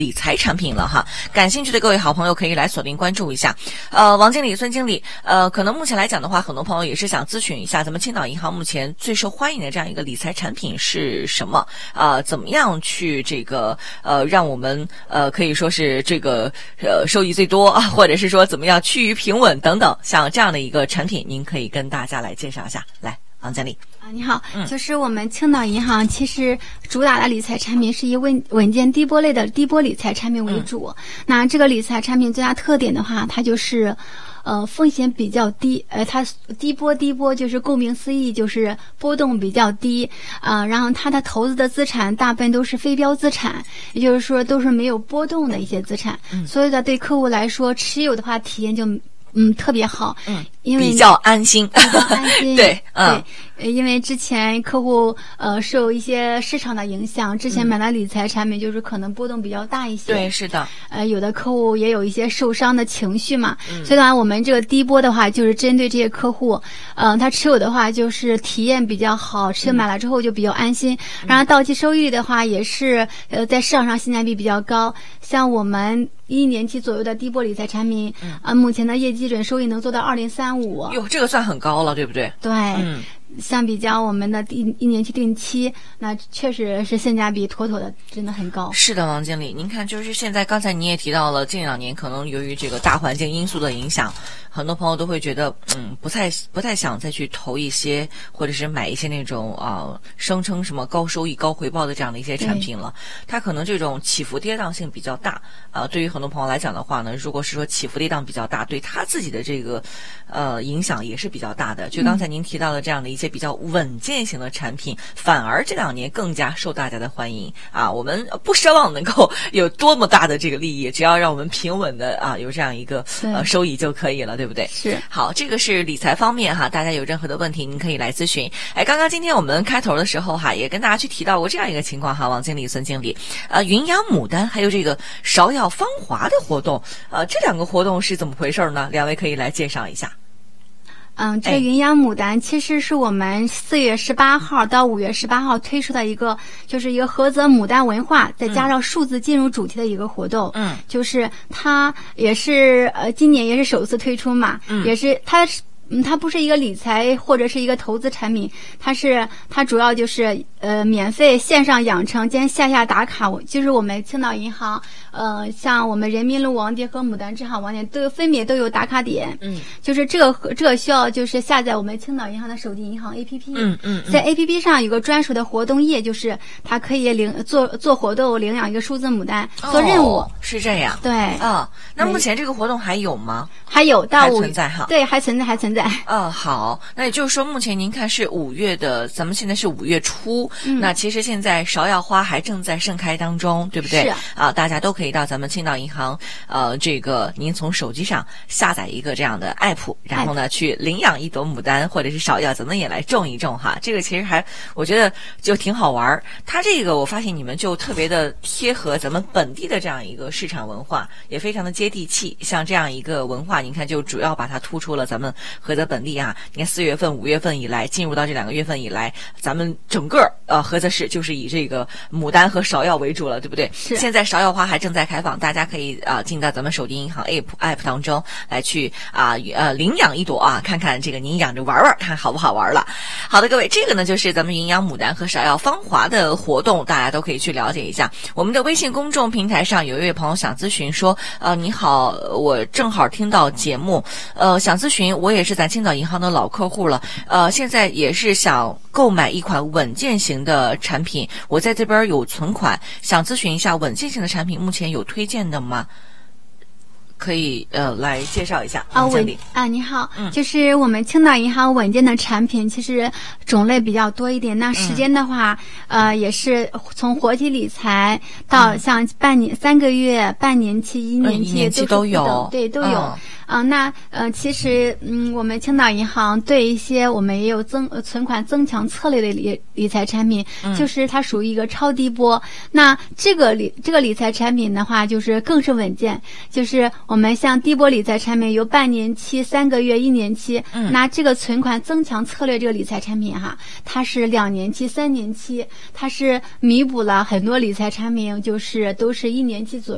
理财产品了哈，感兴趣的各位好朋友可以来锁定关注一下。王经理、孙经理，可能目前来讲的话，很多朋友也是想咨询一下咱们青岛银行目前最受欢迎的这样一个理财产品是什么？怎么样去这个让我们可以说是这个收益最多啊，或者是说怎么样趋于平稳等等，像这样的一个产品，您可以跟大家来介绍一下。来，王经理。 你好，就是我们青岛银行其实主打的理财产品是以稳健低波类的低波理财产品为主。那这个理财产品最大特点的话，它就是风险比较低，它低波就是顾名思义就是波动比较低，然后它的投资的资产大部分都是非标资产，也就是说都是没有波动的一些资产，所以呢对客户来说持有的话体验就特别好，因为比较安心，对， 因为之前客户受一些市场的影响，之前买的理财产品就是可能波动比较大一些， 对，是的， 有的客户也有一些受伤的情绪嘛，所以的话，我们这个低波的话，就是针对这些客户，他持有的话就是体验比较好，持有买了之后就比较安心，然后到期收益率的话也是在市场上性价比比较高，像我们1年期左右的低波理财产品，目前的业绩准收益能做到2.35%， 哟，这个算很高了，对不对？ 对，相比较我们的1年期定期，那确实是性价比妥妥的，真的很高。 是的，王经理，您看，就是现在刚才您也提到了，近2年可能由于这个大环境因素的影响，很多朋友都会觉得，不太想再去投一些，或者是买一些那种声称什么高收益、高回报的这样的一些产品了。它可能这种起伏跌宕性比较大，对于很多朋友来讲的话呢，如果是说起伏跌宕比较大，对他自己的这个影响也是比较大的。就刚才您提到的这样的一些比较稳健型的产品，反而这2年更加受大家的欢迎啊！我们不奢望能够有多么大的这个利益，只要让我们平稳的有这样一个收益就可以了，对不对？ 是。 好，这个是理财方面哈，大家有任何的问题您可以来咨询。刚刚今天我们开头的时候哈，也跟大家去提到过这样一个情况哈，王经理、孙经理，云阳牡丹还有这个芍药芳华的活动，这2个活动是怎么回事呢？两位可以来介绍一下。 这云阳牡丹其实是我们4月18号到5月18号推出的一个，就是一个菏泽牡丹文化再加上数字金融主题的一个活动。就是它也是今年也是首次推出嘛，也是它不是一个理财或者是一个投资产品，它主要就是免费线上养成兼线下打卡，就是我们青岛银行像我们人民路网点和牡丹支行网点分别都有打卡点。就是这个需要就是下载我们青岛银行的手机银行 APP。在 APP 上有个专属的活动页，就是它可以做活动领养一个数字牡丹做任务。是这样。 对。 那目前这个活动还有吗？ 还有到还存在哈。 对，还存在。 好，那也就是说目前您看是5月的，咱们现在是5月初，那其实现在芍药花还正在盛开当中，对不对？ 是大家都可以到咱们青岛银行这个您从手机上下载一个这样的 app， 然后呢去领养一朵牡丹或者是芍药，咱们也来种一种哈。这个其实我觉得就挺好玩。它这个我发现你们就特别的贴合咱们本地的这样一个市场文化，也非常的接地气。像这样一个文化，您看就主要把它突出了咱们菏泽本地啊。你看4月份、5月份以来，进入到这2个月份以来，咱们整个菏泽市就是以这个牡丹和芍药为主了，对不对？ 是。 现在芍药花还正在开放，大家可以进到咱们手机银行 app 当中来去领养一朵看看这个您养着玩玩，看好不好玩了。好的，各位，这个呢就是咱们云阳牡丹和芍药芳华的活动，大家都可以去了解一下。我们的微信公众平台上有一位朋友想咨询说，你好，我正好听到节目，想咨询，我也是咱青岛银行的老客户了，现在也是想购买一款稳健型的产品，我在这边有存款，想咨询一下稳健型的产品目前有推荐的吗？可以来介绍一下。 你好，就是我们青岛银行稳健的产品其实种类比较多一点，那时间的话也是从活期理财到像半年、3个月、半年期、1年期都有。 对，都有。其实我们青岛银行对一些我们也有存款增强策略的理财产品，就是它属于一个超低波。那这个理财产品的话，就是更是稳健，就是我们像低波理财产品有半年期、3个月、1年期，那这个存款增强策略这个理财产品它是2年期、3年期，它是弥补了很多理财产品就是都是1年期左右。